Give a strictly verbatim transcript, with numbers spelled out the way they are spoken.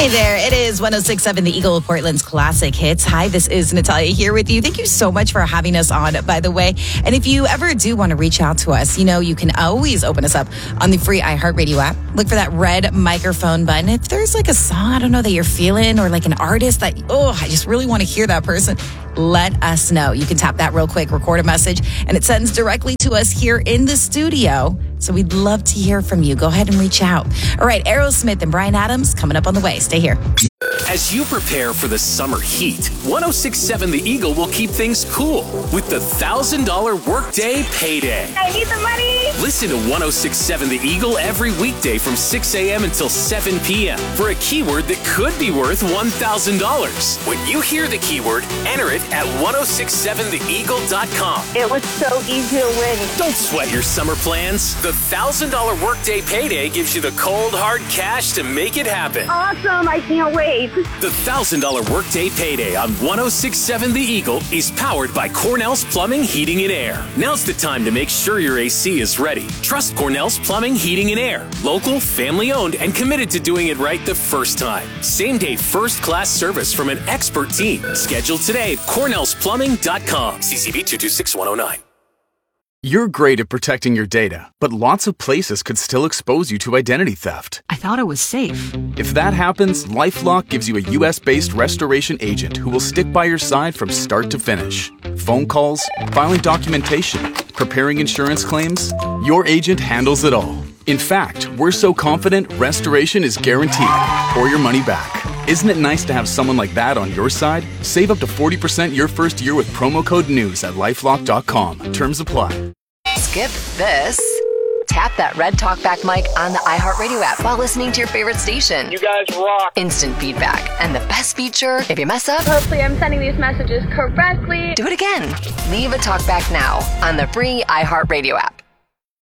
Hey there, it is one oh six point seven The Eagle, Portland's classic hits. Hi, this is Natalia here with you. Thank you so much for having us on, by the way. And if you ever do want to reach out to us, you know, you can always open us up on the free iHeartRadio app. Look for that red microphone button. If there's like a song, I don't know, that you're feeling, or like an artist that, oh, I just really want to hear that person, let us know. You can tap that real quick, record a message, and it sends directly to us here in the studio. So we'd love to hear from you. Go ahead and reach out. All right, Aerosmith and Bryan Adams coming up on the way. Stay here. As you prepare for the summer heat, one oh six point seven The Eagle will keep things cool with the one thousand dollars Workday Payday. I need the money! Listen to one oh six point seven The Eagle every weekday from six a.m. until seven p.m. for a keyword that could be worth one thousand dollars. When you hear the keyword, enter it at ten sixty-seven the eagle dot com. It was so easy to win. Don't sweat your summer plans. The one thousand dollars Workday Payday gives you the cold, hard cash to make it happen. Awesome! I can't wait. The one thousand dollars Workday Payday on ten sixty-seven The Eagle is powered by Cornell's Plumbing, Heating, and Air. Now's the time to make sure your A C is ready. Trust Cornell's Plumbing, Heating, and Air. Local, family-owned, and committed to doing it right the first time. Same-day, first-class service from an expert team. Schedule today at cornells plumbing dot com. C C B two two six one oh nine. You're great at protecting your data, but lots of places could still expose you to identity theft. I thought it was safe. If that happens, LifeLock gives you a U S-based restoration agent who will stick by your side from start to finish. Phone calls, filing documentation, preparing insurance claims, your agent handles it all. In fact, we're so confident restoration is guaranteed or your money back. Isn't it nice to have someone like that on your side? Save up to forty percent your first year with promo code NEWS at lifelock dot com. Terms apply. Skip this. Tap that red talkback mic on the iHeartRadio app while listening to your favorite station. You guys rock. Instant feedback. And the best feature, if you mess up, Hopefully I'm sending these messages correctly. do it again. Leave a talkback now on the free iHeartRadio app.